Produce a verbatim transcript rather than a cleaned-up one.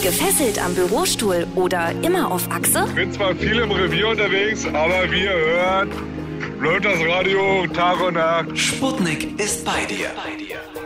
Gefesselt am Bürostuhl oder immer auf Achse? Bin zwar viel im Revier unterwegs, aber wie ihr hört, läuft das Radio Tag und Nacht. Sputnik ist bei dir.